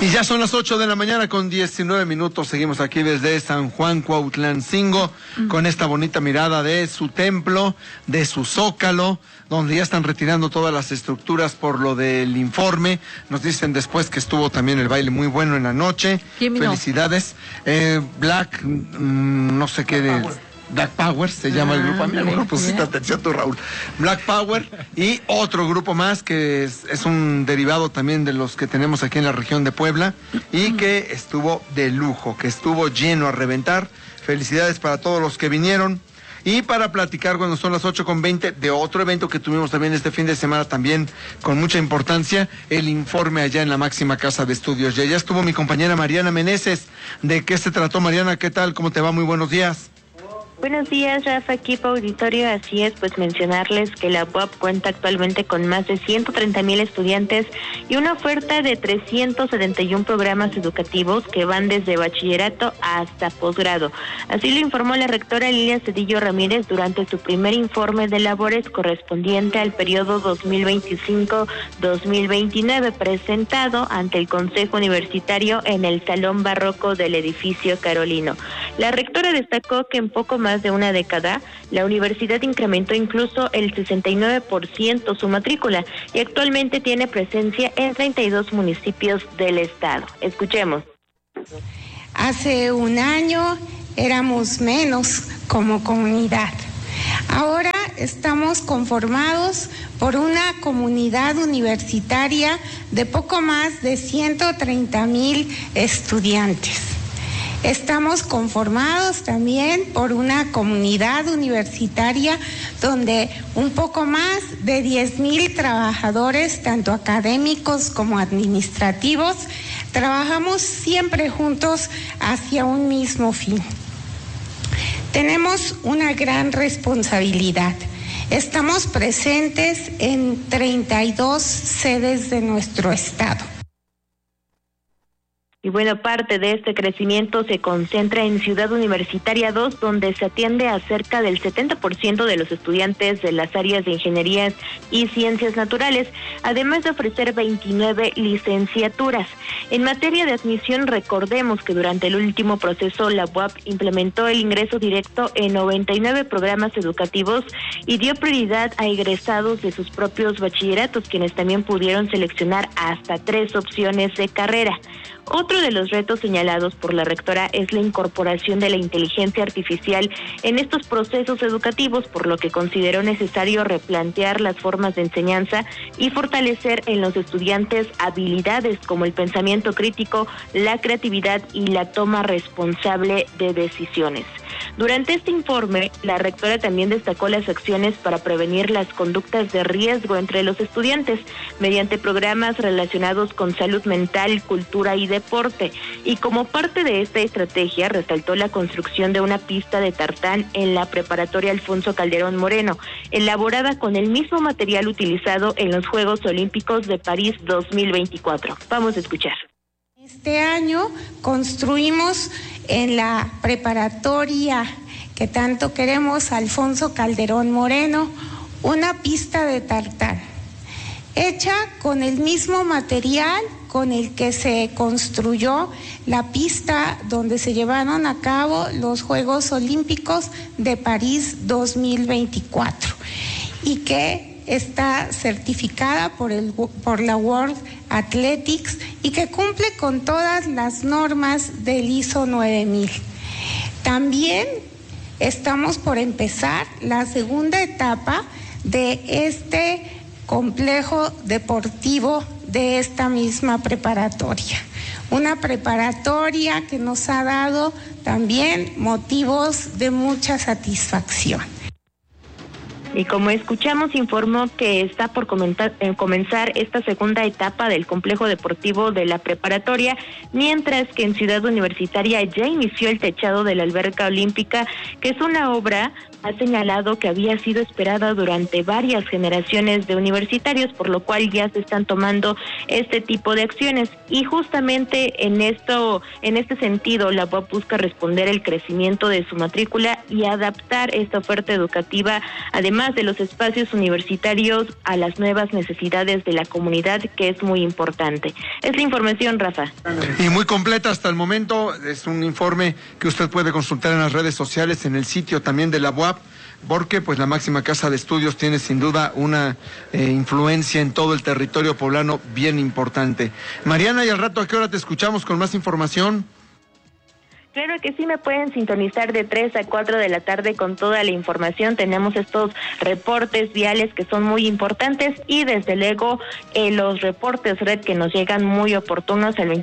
Y ya son las 8 de la mañana con 19 minutos. Seguimos aquí desde San Juan Cuautlancingo con esta bonita mirada de su templo, de su zócalo, donde ya están retirando todas las estructuras por lo del informe. Nos dicen después que estuvo también el baile muy bueno en la noche. Felicidades. Black, no sé qué... Black Power se llama el grupo. A mí no pusiste atención tú, Raúl. Black Power y otro grupo más que es un derivado también de los que tenemos aquí en la región de Puebla y que estuvo de lujo, que estuvo lleno a reventar. Felicidades para todos los que vinieron. Y para platicar cuando son las 8:20 de otro evento que tuvimos también este fin de semana también con mucha importancia, el informe allá en la máxima casa de estudios. Y allá estuvo mi compañera Mariana Meneses. ¿De qué se trató, Mariana? ¿Qué tal? ¿Cómo te va? Muy buenos días. Buenos días, Rafa, equipo auditorio. Así es, pues mencionarles que la UAP cuenta actualmente con más de 130,000 estudiantes y una oferta de 371 programas educativos que van desde bachillerato hasta posgrado. Así lo informó la rectora Lilia Cedillo Ramírez durante su primer informe de labores correspondiente al periodo 2025-2029, presentado ante el Consejo Universitario en el Salón Barroco del edificio Carolino. La rectora destacó que en poco más de una década, la universidad incrementó incluso el 69% su matrícula y actualmente tiene presencia en 32 municipios del estado. Escuchemos. Hace un año éramos menos como comunidad. Ahora estamos conformados por una comunidad universitaria de poco más de 130,000 estudiantes. Estamos conformados también por una comunidad universitaria donde un poco más de 10,000 trabajadores, tanto académicos como administrativos, trabajamos siempre juntos hacia un mismo fin. Tenemos una gran responsabilidad. Estamos presentes en 32 sedes de nuestro estado. Y bueno, parte de este crecimiento se concentra en Ciudad Universitaria 2, donde se atiende a cerca del 70% de los estudiantes de las áreas de ingenierías y ciencias naturales, además de ofrecer 29 licenciaturas. En materia de admisión, recordemos que durante el último proceso la UAP implementó el ingreso directo en 99 programas educativos y dio prioridad a egresados de sus propios bachilleratos, quienes también pudieron seleccionar hasta 3 opciones de carrera. Otro de los retos señalados por la rectora es la incorporación de la inteligencia artificial en estos procesos educativos, por lo que consideró necesario replantear las formas de enseñanza y fortalecer en los estudiantes habilidades como el pensamiento crítico, la creatividad y la toma responsable de decisiones. Durante este informe, la rectora también destacó las acciones para prevenir las conductas de riesgo entre los estudiantes mediante programas relacionados con salud mental, cultura y deporte. Y como parte de esta estrategia, resaltó la construcción de una pista de tartán en la preparatoria Alfonso Calderón Moreno, elaborada con el mismo material utilizado en los Juegos Olímpicos de París 2024. Vamos a escuchar. Este año construimos en la preparatoria que tanto queremos, Alfonso Calderón Moreno, una pista de tartán, hecha con el mismo material con el que se construyó la pista donde se llevaron a cabo los Juegos Olímpicos de París 2024 y que está certificada por la World Athletics y que cumple con todas las normas del ISO 9000. También estamos por empezar la segunda etapa de este complejo deportivo de esta misma preparatoria. Una preparatoria que nos ha dado también motivos de mucha satisfacción. Y como escuchamos, informó que está por comenzar esta segunda etapa del complejo deportivo de la preparatoria, mientras que en Ciudad Universitaria ya inició el techado de la alberca olímpica, que es una obra, ha señalado que había sido esperada durante varias generaciones de universitarios, por lo cual ya se están tomando este tipo de acciones. Y justamente en este sentido, la UAP busca responder el crecimiento de su matrícula y adaptar esta oferta educativa, además más de los espacios universitarios a las nuevas necesidades de la comunidad, que es muy importante. Es la información, Rafa. Y muy completa hasta el momento. Es un informe que usted puede consultar en las redes sociales, en el sitio también de la UAP, porque pues la máxima casa de estudios tiene sin duda una influencia en todo el territorio poblano bien importante. Mariana, y al rato, ¿a qué hora te escuchamos con más información? Claro que sí, me pueden sintonizar de 3 a 4 de la tarde con toda la información. Tenemos estos reportes viales que son muy importantes y desde luego los reportes red que nos llegan muy oportunos al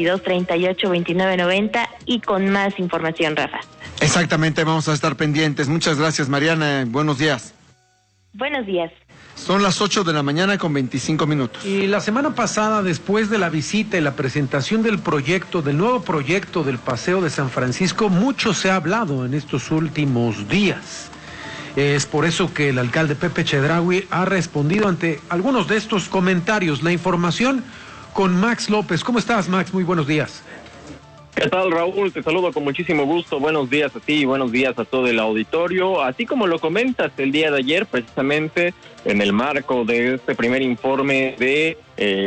22-22-38-29-90 y con más información, Rafa. Exactamente, vamos a estar pendientes. Muchas gracias, Mariana. Buenos días. Buenos días. Son las 8 de la mañana con 25 minutos. Y la semana pasada, después de la visita y la presentación del nuevo proyecto del Paseo de San Francisco, mucho se ha hablado en estos últimos días. Es por eso que el alcalde Pepe Chedraui ha respondido ante algunos de estos comentarios. La información con Max López. ¿Cómo estás, Max? Muy buenos días. ¿Qué tal, Raúl? Te saludo con muchísimo gusto. Buenos días a ti y buenos días a todo el auditorio. Así como lo comentas, el día de ayer, precisamente en el marco de este primer informe de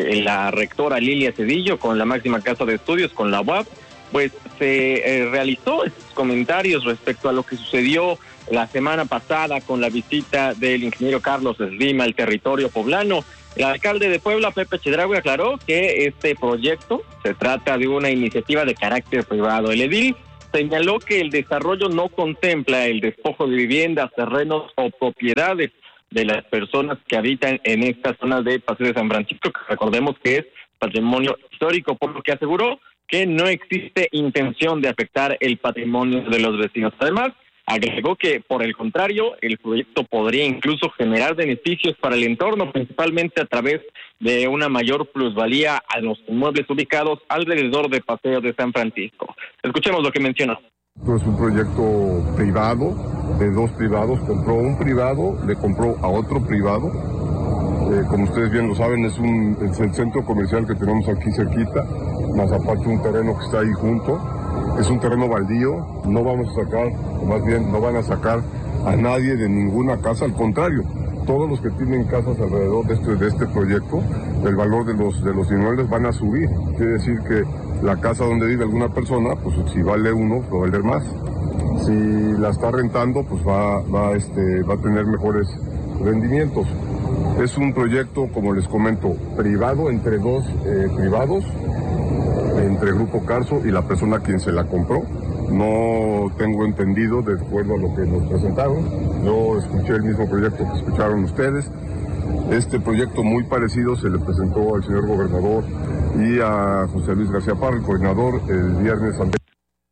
la rectora Lilia Cedillo con la máxima casa de estudios, con la UAP, pues se realizó estos comentarios respecto a lo que sucedió la semana pasada con la visita del ingeniero Carlos Slim al territorio poblano. El alcalde de Puebla, Pepe Chedraui, aclaró que este proyecto se trata de una iniciativa de carácter privado. El edil señaló que el desarrollo no contempla el despojo de viviendas, terrenos o propiedades de las personas que habitan en esta zona de Paseo de San Francisco, que recordemos que es patrimonio histórico, por lo que aseguró que no existe intención de afectar el patrimonio de los vecinos. Además, agregó que, por el contrario, el proyecto podría incluso generar beneficios para el entorno, principalmente a través de una mayor plusvalía a los inmuebles ubicados alrededor del Paseo de San Francisco. Escuchemos lo que mencionó. Esto es un proyecto privado, de dos privados. Compró un privado, le compró a otro privado. Como ustedes bien lo saben, es el centro comercial que tenemos aquí cerquita, más aparte un terreno que está ahí junto. Es un terreno baldío, no vamos a sacar, o más bien no van a sacar a nadie de ninguna casa, al contrario, todos los que tienen casas alrededor de este proyecto, el valor de los inmuebles van a subir. Quiere decir que la casa donde vive alguna persona, pues si vale uno, va a valer más. Si la está rentando, pues va a tener mejores rendimientos. Es un proyecto, como les comento, privado, entre dos privados, entre Grupo Carso y la persona a quien se la compró. No tengo entendido, de acuerdo a lo que nos presentaron. Yo escuché el mismo proyecto que escucharon ustedes. Este proyecto muy parecido se le presentó al señor gobernador y a José Luis García Parra, el coordinador, el viernes anterior.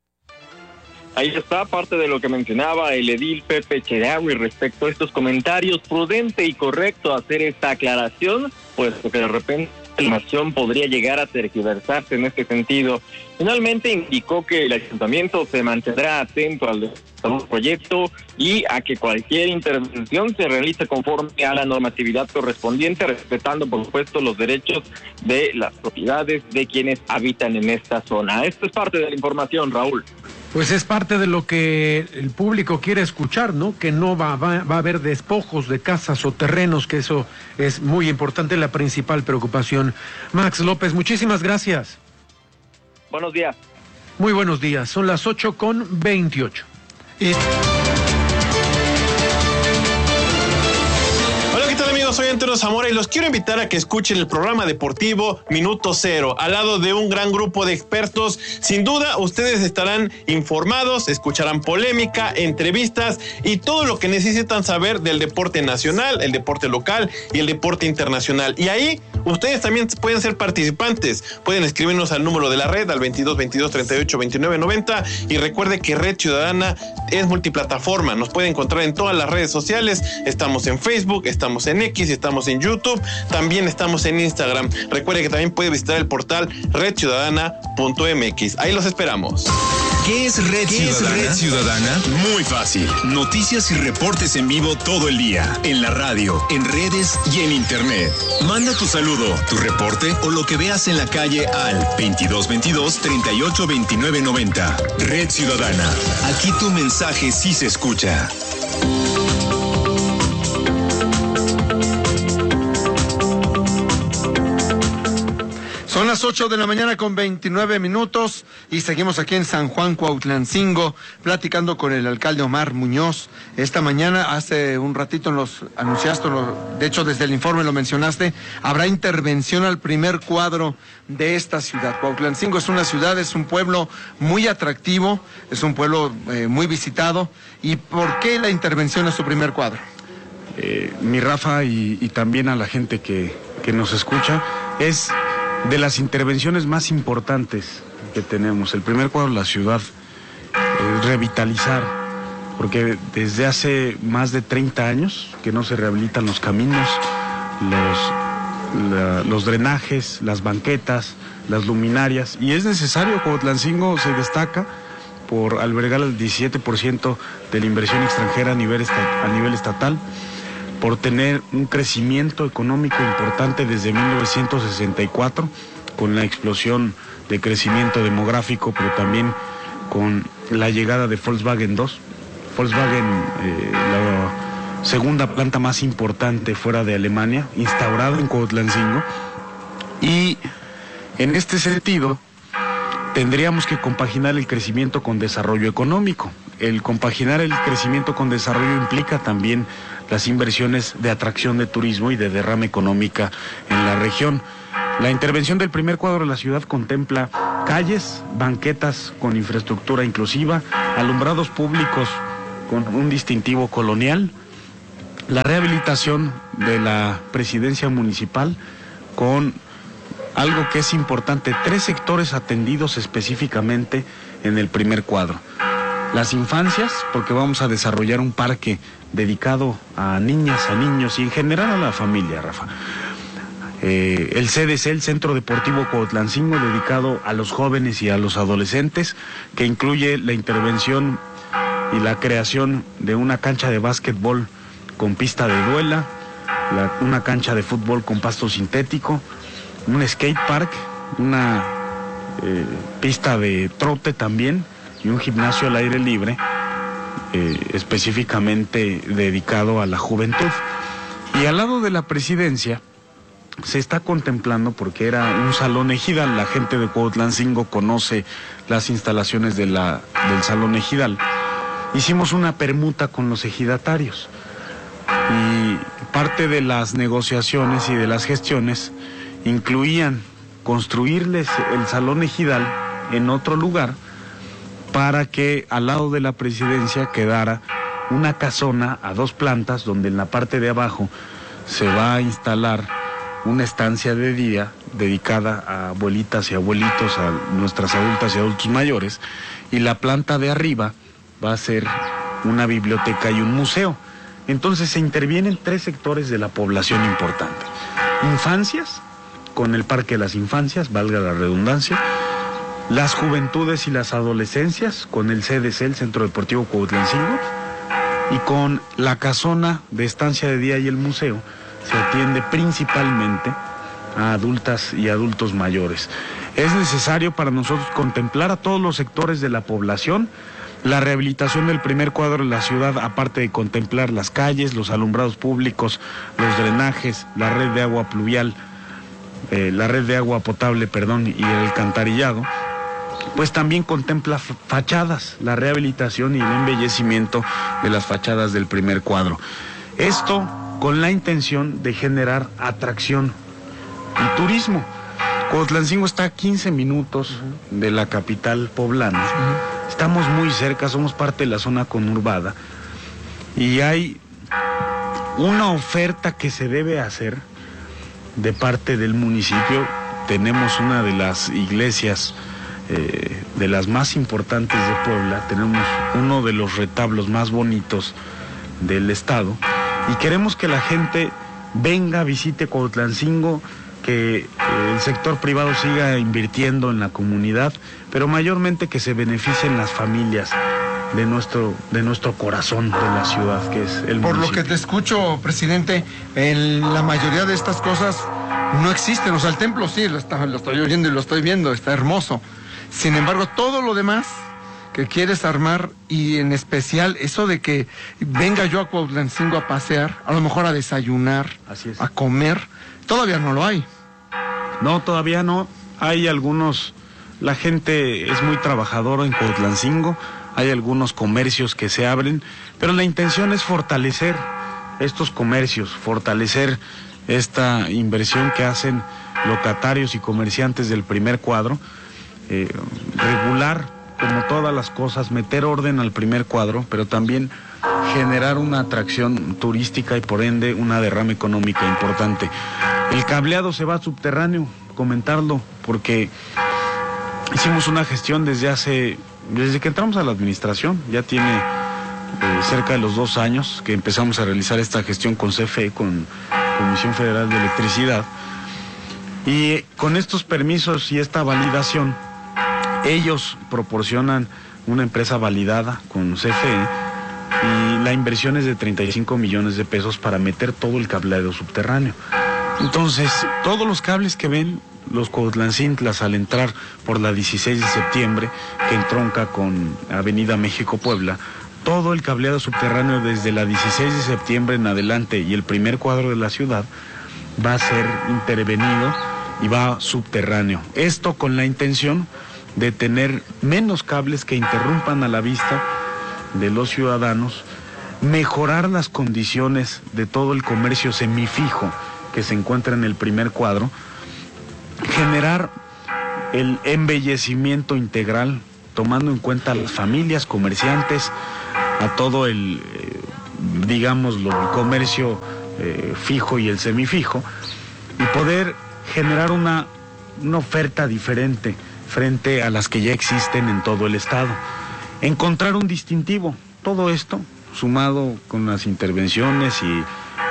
Ahí está parte de lo que mencionaba el edil Pepe Chedraui respecto a estos comentarios. Prudente y correcto hacer esta aclaración, pues porque de repente la información podría llegar a tergiversarse en este sentido. Finalmente indicó que el ayuntamiento se mantendrá atento al proyecto y a que cualquier intervención se realice conforme a la normatividad correspondiente, respetando por supuesto los derechos de las propiedades de quienes habitan en esta zona. Esto es parte de la información, Raúl. Pues es parte de lo que el público quiere escuchar, ¿no? Que no va a haber despojos de casas o terrenos, que eso es muy importante, la principal preocupación. Max López, muchísimas gracias. Buenos días. Muy buenos días, son las 8:28. Soy Antonio Zamora y los quiero invitar a que escuchen el programa deportivo Minuto Cero, al lado de un gran grupo de expertos. Sin duda, ustedes estarán informados, escucharán polémica, entrevistas y todo lo que necesitan saber del deporte nacional, el deporte local y el deporte internacional. Y ahí, ustedes también pueden ser participantes. Pueden escribirnos al número de la red, al 22-22-38-29-90. Y recuerde que Red Ciudadana es multiplataforma. Nos puede encontrar en todas las redes sociales. Estamos en Facebook, estamos en X, estamos en YouTube, también estamos en Instagram. Recuerde que también puede visitar el portal redciudadana.mx. Ahí los esperamos. ¿Qué es Red Ciudadana? Muy fácil. Noticias y reportes en vivo todo el día. En la radio, en redes y en internet. Manda tu saludo, tu reporte o lo que veas en la calle al 22-22-38-29-90. Red Ciudadana. Aquí tu mensaje sí se escucha. Son las 8 de la mañana con 29 minutos y seguimos aquí en San Juan Cuautlancingo platicando con el alcalde Omar Muñoz. Esta mañana, hace un ratito nos anunciaste, de hecho desde el informe lo mencionaste, habrá intervención al primer cuadro de esta ciudad. Cuautlancingo es una ciudad, es un pueblo muy atractivo, es un pueblo muy visitado. ¿Y por qué la intervención a su primer cuadro? Mi Rafa y también a la gente que nos escucha, es de las intervenciones más importantes que tenemos. El primer cuadro de la ciudad es revitalizar, porque desde hace más de 30 años que no se rehabilitan los caminos, los drenajes, las banquetas, las luminarias, y es necesario. Cuautlancingo se destaca por albergar el 17% de la inversión extranjera a nivel estatal, por tener un crecimiento económico importante desde 1964, con la explosión de crecimiento demográfico, pero también con la llegada de Volkswagen 2. Volkswagen, la segunda planta más importante fuera de Alemania, instaurada en Cuautlancingo. Y en este sentido, tendríamos que compaginar el crecimiento con desarrollo económico. El compaginar el crecimiento con desarrollo implica también las inversiones de atracción de turismo y de derrama económica en la región. La intervención del primer cuadro de la ciudad contempla calles, banquetas con infraestructura inclusiva, alumbrados públicos con un distintivo colonial, la rehabilitación de la presidencia municipal con algo que es importante, 3 sectores atendidos específicamente en el primer cuadro. Las infancias, porque vamos a desarrollar un parque dedicado a niñas, a niños y en general a la familia, Rafa. El CDC, el Centro Deportivo Cuautlancingo, dedicado a los jóvenes y a los adolescentes, que incluye la intervención y la creación de una cancha de básquetbol con pista de duela, una cancha de fútbol con pasto sintético, un skate park, una pista de trote también, y un gimnasio al aire libre específicamente dedicado a la juventud. Y al lado de la presidencia se está contemplando, porque era un salón ejidal, la gente de Cuautlancingo conoce las instalaciones del salón ejidal, hicimos una permuta con los ejidatarios y parte de las negociaciones y de las gestiones incluían construirles el salón ejidal en otro lugar, para que al lado de la presidencia quedara una casona a 2 plantas, donde en la parte de abajo se va a instalar una estancia de día dedicada a abuelitas y abuelitos, a nuestras adultas y adultos mayores, y la planta de arriba va a ser una biblioteca y un museo. Entonces se intervienen 3 sectores de la población importante. Infancias, con el Parque de las Infancias, valga la redundancia, las juventudes y las adolescencias, con el CDC, el Centro Deportivo Cuautlancingo, y con la casona de estancia de día y el museo, se atiende principalmente a adultas y adultos mayores. Es necesario para nosotros contemplar a todos los sectores de la población. La rehabilitación del primer cuadro de la ciudad, aparte de contemplar las calles, los alumbrados públicos, los drenajes, la red de agua pluvial, la red de agua potable, y el alcantarillado, pues también contempla fachadas, la rehabilitación y el embellecimiento de las fachadas del primer cuadro. Esto con la intención de generar atracción y turismo. Cuautlancingo está a 15 minutos de la capital poblana. Estamos muy cerca, somos parte de la zona conurbada y hay una oferta que se debe hacer de parte del municipio. Tenemos una de las iglesias de las más importantes de Puebla, tenemos uno de los retablos más bonitos del estado y queremos que la gente venga, visite Cuautlancingo, que el sector privado siga invirtiendo en la comunidad, pero mayormente que se beneficien las familias de nuestro corazón de la ciudad, que es el municipio. Por lo que te escucho, presidente, la mayoría de estas cosas no existen. O sea, el templo sí, lo estoy oyendo y lo estoy viendo, está hermoso. Sin embargo, todo lo demás que quieres armar, y en especial eso de que venga yo a Cuautlancingo a pasear, a lo mejor a desayunar, así es, a comer, todavía no lo hay. No, todavía no. hay algunos, la gente es muy trabajadora en Cuautlancingo, hay algunos comercios que se abren, pero la intención es fortalecer estos comercios, fortalecer esta inversión que hacen locatarios y comerciantes del primer cuadro, regular como todas las cosas, meter orden al primer cuadro, pero también generar una atracción turística y por ende una derrama económica importante. El cableado se va subterráneo, comentarlo, porque hicimos una gestión desde que entramos a la administración, ya tiene cerca de los 2 años que empezamos a realizar esta gestión con CFE, con Comisión Federal de Electricidad, y con estos permisos y esta validación, ellos proporcionan una empresa validada con CFE y la inversión es de 35 millones de pesos para meter todo el cableado subterráneo. Entonces, todos los cables que ven los Cuautlancintlas al entrar por la 16 de septiembre, que entronca con Avenida México-Puebla, todo el cableado subterráneo desde la 16 de septiembre en adelante y el primer cuadro de la ciudad va a ser intervenido y va subterráneo. Esto con la intención de tener menos cables que interrumpan a la vista de los ciudadanos, mejorar las condiciones de todo el comercio semifijo que se encuentra en el primer cuadro, generar el embellecimiento integral, tomando en cuenta a las familias, comerciantes, a todo el, digámoslo, el comercio fijo y el semifijo, y poder generar una oferta diferente frente a las que ya existen en todo el estado. Encontrar un distintivo, todo esto sumado con las intervenciones y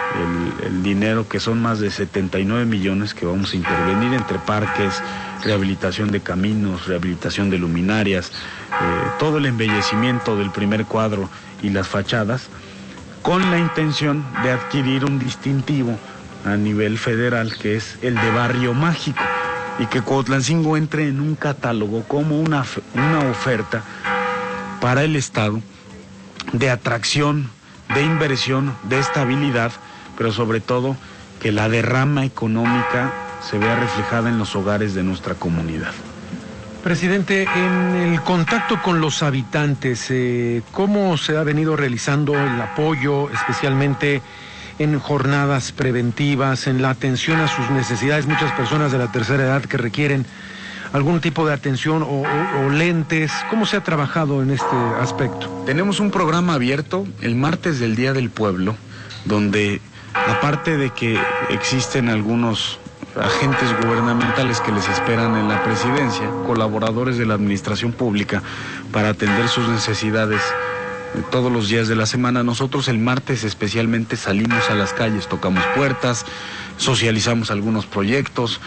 el dinero, que son más de 79 millones que vamos a intervenir entre parques, rehabilitación de caminos, rehabilitación de luminarias, todo el embellecimiento del primer cuadro y las fachadas, con la intención de adquirir un distintivo a nivel federal, que es el de barrio mágico, y que Cuautlancingo entre en un catálogo como una oferta para el Estado de atracción, de inversión, de estabilidad, pero sobre todo que la derrama económica se vea reflejada en los hogares de nuestra comunidad. Presidente, en el contacto con los habitantes, ¿cómo se ha venido realizando el apoyo, especialmente en jornadas preventivas, en la atención a sus necesidades? Muchas personas de la tercera edad que requieren algún tipo de atención o lentes. ¿Cómo se ha trabajado en este aspecto? Tenemos un programa abierto el martes del Día del Pueblo, donde aparte de que existen algunos agentes gubernamentales que les esperan en la presidencia, colaboradores de la administración pública para atender sus necesidades todos los días de la semana, nosotros el martes especialmente salimos a las calles, tocamos puertas, socializamos algunos proyectos,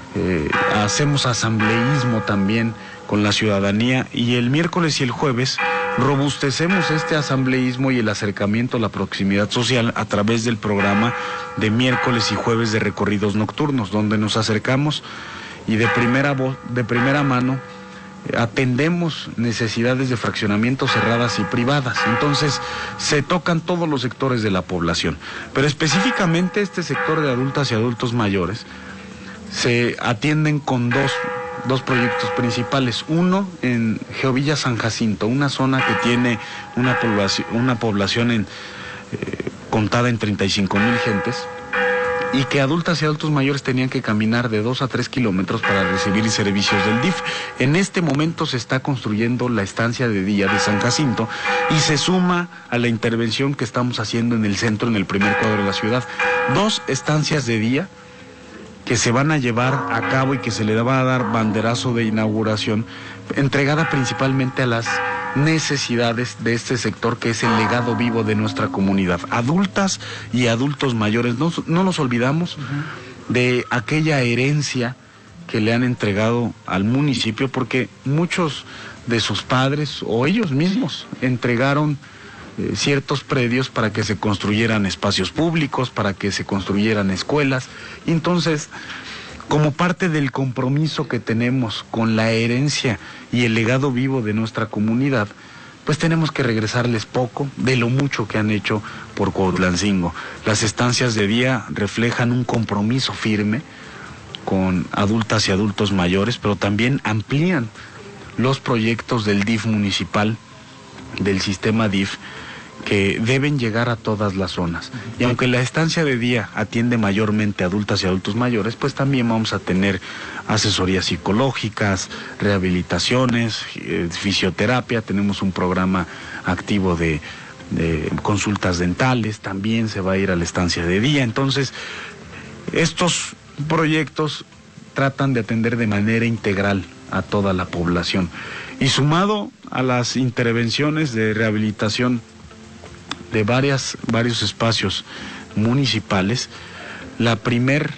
hacemos asambleísmo también con la ciudadanía, y el miércoles y el jueves robustecemos este asambleísmo y el acercamiento a la proximidad social a través del programa de miércoles y jueves de recorridos nocturnos, donde nos acercamos y de primera mano atendemos necesidades de fraccionamiento cerradas y privadas. Entonces se tocan todos los sectores de la población, pero específicamente este sector de adultas y adultos mayores se atienden con dos proyectos principales. Uno en Geovilla San Jacinto, una zona que tiene una población contada en 35,000 gentes, y que adultas y adultos mayores tenían que caminar de 2 a 3 kilómetros para recibir servicios del DIF. En este momento se está construyendo la estancia de día de San Jacinto y se suma a la intervención que estamos haciendo en el centro, en el primer cuadro de la ciudad. 2 estancias de día que se van a llevar a cabo y que se le va a dar banderazo de inauguración, entregada principalmente a las necesidades de este sector, que es el legado vivo de nuestra comunidad, adultas y adultos mayores. No nos olvidamos de aquella herencia que le han entregado al municipio, porque muchos de sus padres o ellos mismos entregaron ciertos predios para que se construyeran espacios públicos, para que se construyeran escuelas. Entonces, como parte del compromiso que tenemos con la herencia y el legado vivo de nuestra comunidad, pues tenemos que regresarles poco de lo mucho que han hecho por Cuautlancingo. Las estancias de día reflejan un compromiso firme con adultas y adultos mayores, pero también amplían los proyectos del DIF municipal, del sistema DIF, que deben llegar a todas las zonas. Y aunque la estancia de día atiende mayormente a adultas y adultos mayores, pues también vamos a tener asesorías psicológicas, rehabilitaciones, fisioterapia, tenemos un programa activo de consultas dentales, también se va a ir a la estancia de día. Entonces, estos proyectos tratan de atender de manera integral a toda la población. Y sumado a las intervenciones de rehabilitación de varios espacios municipales, la primer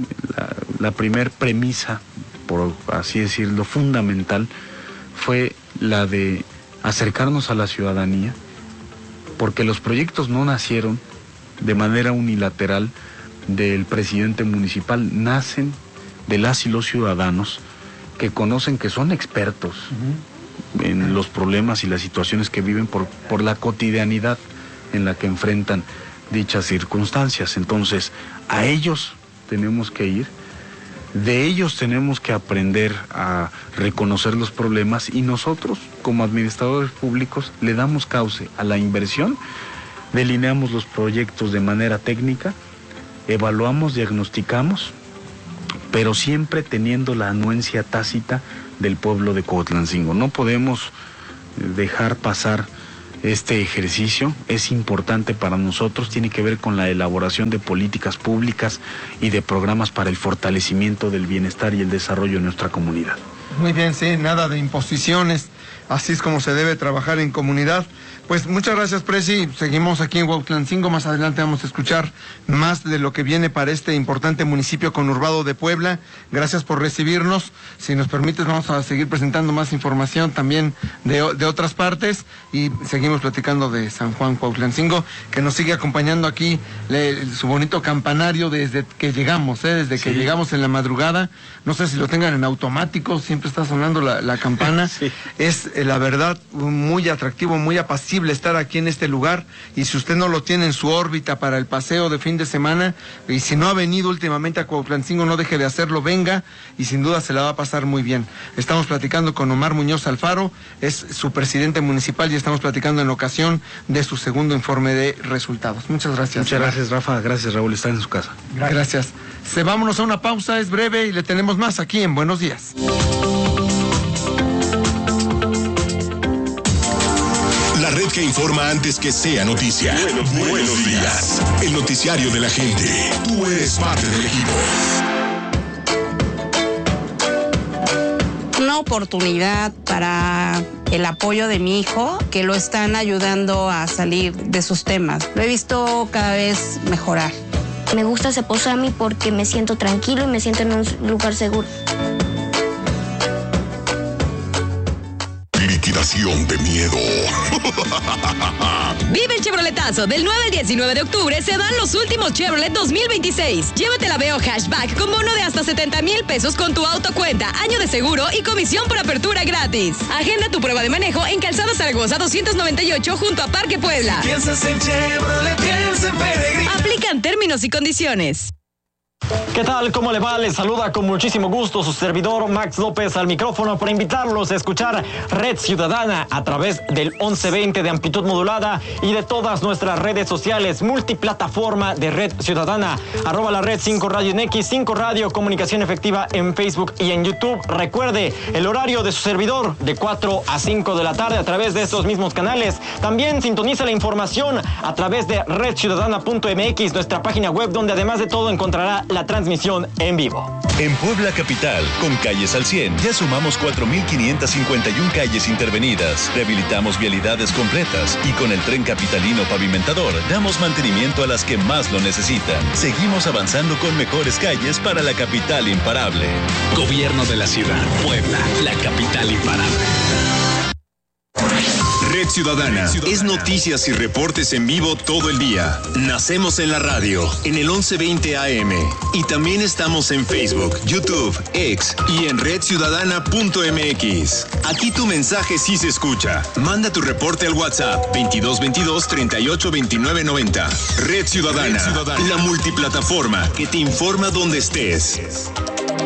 premisa, por así decirlo, fundamental, fue la de acercarnos a la ciudadanía, porque los proyectos no nacieron de manera unilateral del presidente municipal, nacen de las y los ciudadanos que conocen, que son expertos en los problemas y las situaciones que viven por la cotidianidad en la que enfrentan dichas circunstancias. Entonces, a ellos tenemos que ir, de ellos tenemos que aprender a reconocer los problemas, y nosotros, como administradores públicos, le damos cauce a la inversión, delineamos los proyectos de manera técnica, evaluamos, diagnosticamos, pero siempre teniendo la anuencia tácita del pueblo de Cuautlancingo. No podemos dejar pasar este ejercicio, es importante para nosotros, tiene que ver con la elaboración de políticas públicas y de programas para el fortalecimiento del bienestar y el desarrollo de nuestra comunidad. Muy bien, sí, nada de imposiciones, así es como se debe trabajar en comunidad. Pues muchas gracias, Presi. Seguimos aquí en Cuautlancingo. Más adelante vamos a escuchar más de lo que viene para este importante municipio conurbado de Puebla. Gracias por recibirnos. Si nos permites, vamos a seguir presentando más información también de otras partes, y seguimos platicando de San Juan Cuautlancingo, que nos sigue acompañando aquí su bonito campanario desde que llegamos, que llegamos en la madrugada. No sé si lo tengan en automático, siempre está sonando la campana. Sí. Es la verdad muy atractivo, muy apacible estar aquí en este lugar, y si usted no lo tiene en su órbita para el paseo de fin de semana, y si no ha venido últimamente a Cuautlancingo, no deje de hacerlo, venga, y sin duda se la va a pasar muy bien. Estamos platicando con Omar Muñoz Alfaro, es su presidente municipal, y estamos platicando en ocasión de su segundo informe de resultados. Muchas gracias. Muchas gracias, Rafa. Gracias, Raúl. Está en su casa. Gracias. Vámonos a una pausa, es breve, y le tenemos más aquí en Buenos Días. La red que informa antes que sea noticia. Buenos días. El noticiario de la gente. Tú eres parte del equipo. Una oportunidad para el apoyo de mi hijo, que lo están ayudando a salir de sus temas. Lo he visto cada vez mejorar. Me gusta Ceposami porque me siento tranquilo y me siento en un lugar seguro. Liquidación de miedo. Vive el Chevroletazo. Del 9 al 19 de octubre se dan los últimos Chevrolet 2026. Llévate la Veo Hatchback con bono de hasta 70,000 pesos con tu autocuenta, año de seguro y comisión por apertura gratis. Agenda tu prueba de manejo en Calzada Zaragoza 298 junto a Parque Puebla. Si piensas en Chevrolet, piensa en Peregrino. Aplican términos y condiciones. ¿Qué tal? ¿Cómo le va? Les saluda con muchísimo gusto su servidor Max López al micrófono para invitarlos a escuchar Red Ciudadana a través del 1120 de amplitud modulada y de todas nuestras redes sociales, multiplataforma de Red Ciudadana, @ la red 5 Radio en X, 5 Radio, comunicación efectiva en Facebook y en YouTube. Recuerde, el horario de su servidor de 4 a 5 de la tarde a través de estos mismos canales. También sintoniza la información a través de redciudadana.mx, nuestra página web, donde además de todo encontrará la transmisión en vivo. En Puebla Capital, con calles al 100, ya sumamos 4,551 calles intervenidas, rehabilitamos vialidades completas y con el tren capitalino pavimentador damos mantenimiento a las que más lo necesitan. Seguimos avanzando con mejores calles para la capital imparable. Gobierno de la ciudad, Puebla, la capital imparable. Red Ciudadana es noticias y reportes en vivo todo el día. Nacemos en la radio, en el 1120 AM. Y también estamos en Facebook, YouTube, X y en redciudadana.mx. Aquí tu mensaje sí se escucha. Manda tu reporte al WhatsApp 2222 38 29 90. Red Ciudadana, la multiplataforma que te informa donde estés.